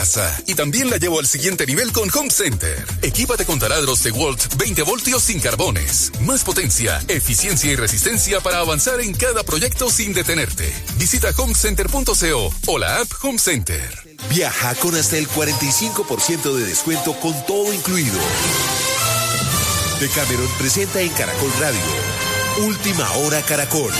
Y también la llevo al siguiente nivel con Home Center. Equípate con taladros DeWalt 20 voltios sin carbones. Más potencia, eficiencia y resistencia para avanzar en cada proyecto sin detenerte. Visita homecenter.co o la app Home Center. Viaja con hasta el 45% de descuento con todo incluido. Decameron presenta en Caracol Radio Última Hora Caracol.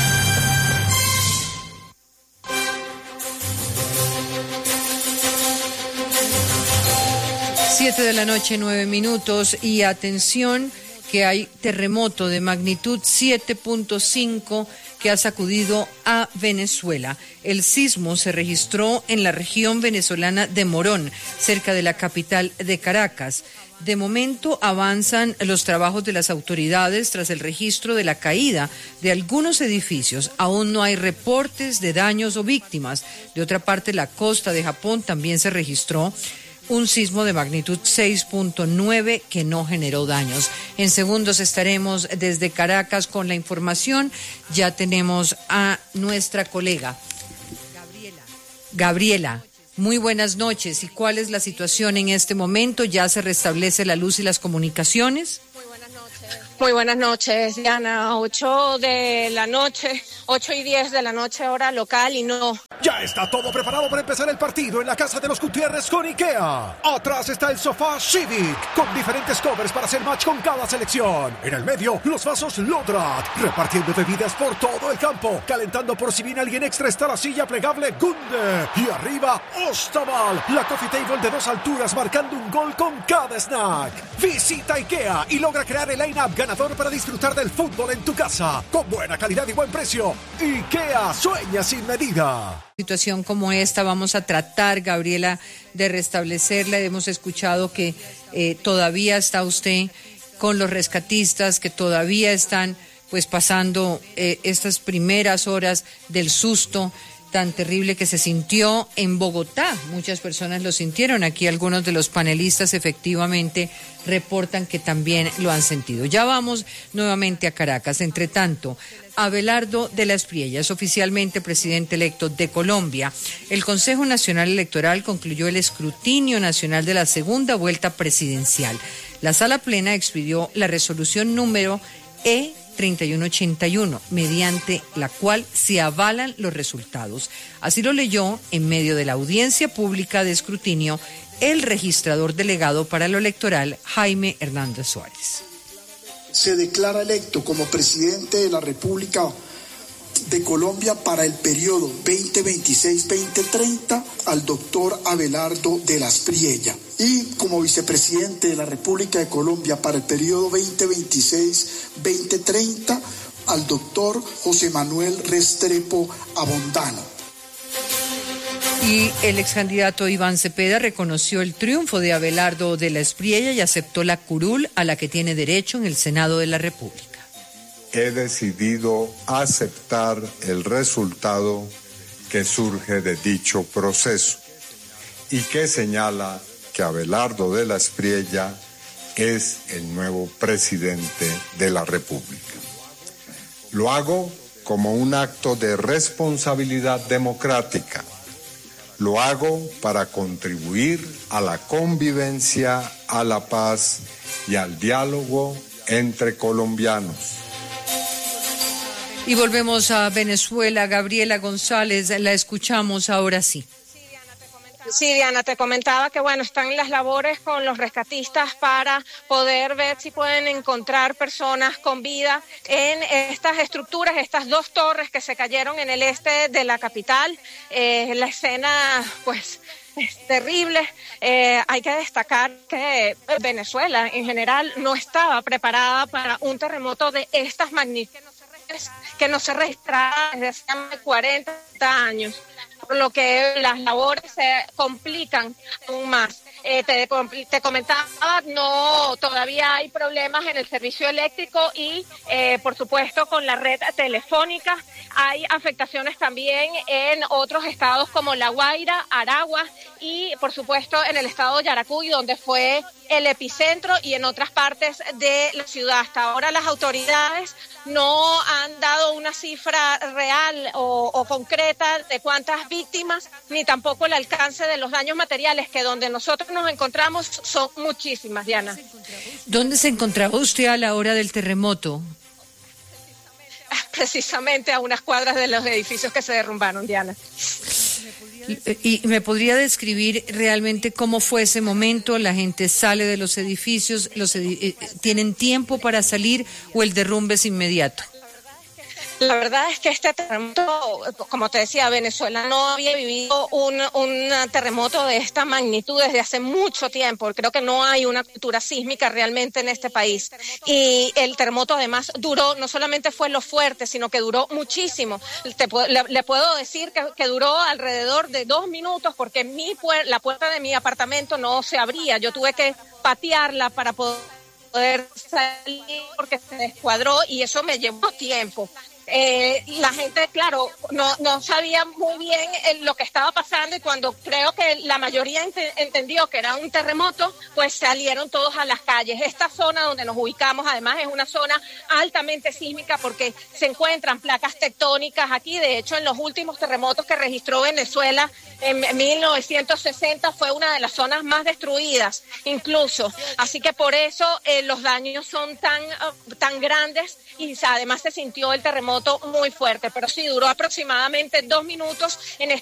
7:09 p.m. y atención que hay terremoto de magnitud 7.5 que ha sacudido a Venezuela. El sismo se registró en la región venezolana de Morón, cerca de la capital de Caracas. De momento avanzan los trabajos de las autoridades tras el registro de la caída de algunos edificios. Aún no hay reportes de daños o víctimas. De otra parte, la costa de Japón también se registró un sismo de magnitud 6.9 que no generó daños. En segundos estaremos desde Caracas con la información. Ya tenemos a nuestra colega Gabriela. Muy buenas noches. ¿Y cuál es la situación en este momento? ¿Ya se restablece la luz y las comunicaciones? Muy buenas noches, Diana. 8:10 de la noche, hora local y no. Ya está todo preparado para empezar el partido en la casa de los Gutiérrez con IKEA. Atrás está el sofá Civic, con diferentes covers para hacer match con cada selección. En el medio, los vasos Lodrat, repartiendo bebidas por todo el campo. Calentando por si viene alguien extra está la silla plegable Gunde. Y arriba, Ostaval, la coffee table de 2 alturas marcando un gol con cada snack. Visita IKEA y logra crear el line-up ganador para disfrutar del fútbol en tu casa. Con buena calidad y buen precio. IKEA sueña sin medida. Situación como esta vamos a tratar, Gabriela, de restablecerla. Hemos escuchado que todavía está usted con los rescatistas, que todavía están pues pasando estas primeras horas del susto tan terrible que se sintió en Bogotá. Muchas personas lo sintieron. Aquí algunos de los panelistas efectivamente reportan que también lo han sentido. Ya vamos nuevamente a Caracas. Entre tanto, Abelardo de la Espriella es oficialmente presidente electo de Colombia. El Consejo Nacional Electoral concluyó el escrutinio nacional de la segunda vuelta presidencial. La Sala Plena expidió la resolución número 3181, mediante la cual se avalan los resultados. Así lo leyó en medio de la audiencia pública de escrutinio el registrador delegado para lo electoral, Jaime Hernández Suárez. Se declara electo como presidente de la República de Colombia para el periodo 2026-2030 al doctor Abelardo de la Espriella, y como vicepresidente de la República de Colombia para el periodo 2026-2030 al doctor José Manuel Restrepo Abondano. Y el excandidato Iván Cepeda reconoció el triunfo de Abelardo de la Espriella y aceptó la curul a la que tiene derecho en el Senado de la República. He decidido aceptar el resultado que surge de dicho proceso y que señala que Abelardo de la Espriella es el nuevo presidente de la República. Lo hago como un acto de responsabilidad democrática. Lo hago para contribuir a la convivencia, a la paz y al diálogo entre colombianos. Y volvemos a Venezuela. Gabriela González, la escuchamos ahora sí. Sí, Diana, te comentaba que están las labores con los rescatistas para poder ver si pueden encontrar personas con vida en estas estructuras, estas 2 torres que se cayeron en el este de la capital. La escena, es terrible. Hay que destacar que Venezuela en general no estaba preparada para un terremoto de estas magnitudes que no se registraba desde hace más de 40 años. Por lo que las labores se complican aún más. Te comentaba, todavía hay problemas en el servicio eléctrico y, por supuesto, con la red telefónica. Hay afectaciones también en otros estados como La Guaira, Aragua y, por supuesto, en el estado de Yaracuy, donde fue el epicentro, y en otras partes de la ciudad. Hasta ahora las autoridades no han dado una cifra real o concreta de cuántas víctimas, ni tampoco el alcance de los daños materiales, que donde nosotros nos encontramos son muchísimas, Diana. ¿Dónde se encontraba usted a la hora del terremoto? Precisamente a unas cuadras de los edificios que se derrumbaron, Diana. ¿Y me podría describir realmente cómo fue ese momento? ¿La gente sale de los edificios? ¿Tienen tiempo para salir o el derrumbe es inmediato? La verdad es que este terremoto, como te decía, Venezuela no había vivido un terremoto de esta magnitud desde hace mucho tiempo. Creo que no hay una cultura sísmica realmente en este país. Y el terremoto además duró, no solamente fue lo fuerte, sino que duró muchísimo. Le puedo decir que duró alrededor de 2 minutos porque la puerta de mi apartamento no se abría. Yo tuve que patearla para poder salir porque se descuadró y eso me llevó tiempo. La gente, claro, no sabía muy bien lo que estaba pasando y cuando creo que la mayoría entendió que era un terremoto, pues salieron todos a las calles. Esta zona donde nos ubicamos además es una zona altamente sísmica porque se encuentran placas tectónicas aquí. De hecho, en los últimos terremotos que registró Venezuela en 1960 fue una de las zonas más destruidas incluso. Así que por eso los daños son tan grandes y además se sintió el terremoto muy fuerte, pero sí duró aproximadamente 2 minutos en